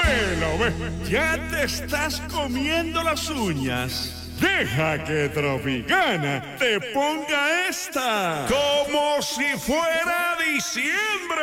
Ve, ya te estás comiendo las uñas. Deja que Tropicana te ponga esta como si fuera diciembre.